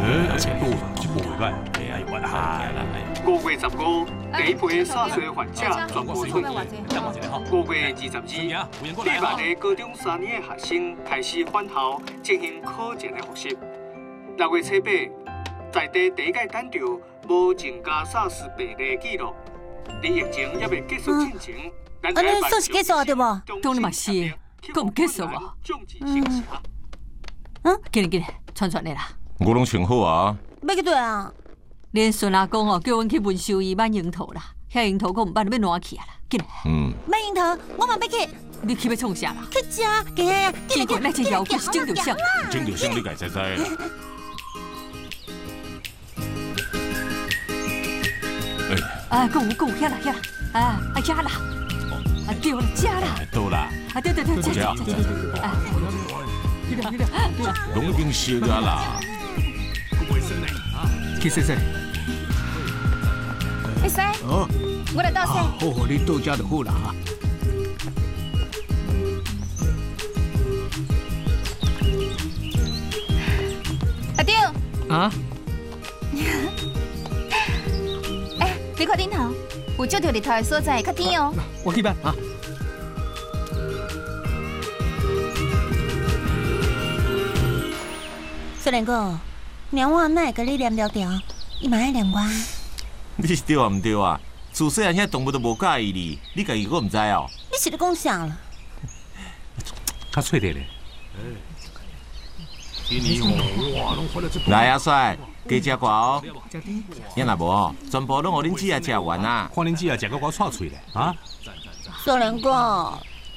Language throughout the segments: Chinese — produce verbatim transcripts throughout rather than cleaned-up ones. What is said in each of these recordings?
而且多一步回来，哎呀，完啦！ 五月十五，第一批三岁患者全部出院。五月二十二，第八个高中三年的学生开始返校进行课前的复习。六月初八，在地第一届等到无增加 SARS 病例记录，离疫情还未结束之前，咱安尼算是结束了对无？ 当然嘛是，佫唔结束哦。嗯，嗯，紧紧，传传的啦。 我拢穿好啊。 要去对啊？ 连孙阿公哦，叫阮去文秀医买樱桃啦，遐樱桃佫唔办，要烂去啊啦，紧来。 嗯。 买樱桃，我嘛要去。 你去要创啥啦？ 去食，给呀， 奇怪，那只妖怪是整着啥？ 整着啥你家知知啦？ 啊，讲有讲有，遐啦遐啦，啊啊遐啦，啊对啦，遮啦， 倒啦， 啊对对对，遮遮遮遮，啊， 拢已经熟啊啦。 去洗洗。 会使？ 哦， 我来倒洗。 好好，你倒家就好啦哈。 阿丢。 啊？ 哎，你看顶头，有照着日头的所在，较甜哦。 我去办啊。 虽然哥，娘我哪会甲你念条条，伊嘛爱念我。 你是对啊唔对啊？自细汉遐动物都无介意你，你家己佫唔知哦？ 你是咧讲啥啦？ 较脆点咧。 来啊，帅，加食寡哦。要若无哦，全部拢互恁姊仔食完啊。 看恁姊仔食到我串嘴咧，啊？ 虽然哥，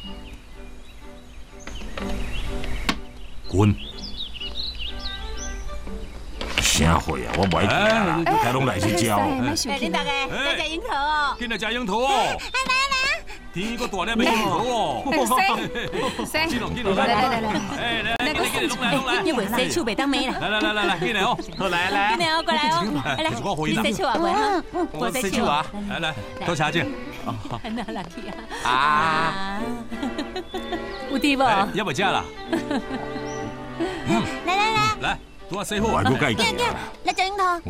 滚！ 啥货啊？我袂听，大家拢来去教。 哎，恁大家来食樱桃哦。 今日食樱桃哦。来来来，天个大粒的樱桃哦。 洗洗， 来来来来， 哎来，那个拢来拢来。 你袂洗手袂当美啦。 来来来来来，进来哦，好来来。 进来哦，过来哦，来， 我回你洗手啊，袂哈？ 我洗手啊。 来来，多谢姐。 那来去啊。 啊。 有滴无？ 要不食啦？ 来来来。 来，多洗好。 我还佫介意。 来食樱桃。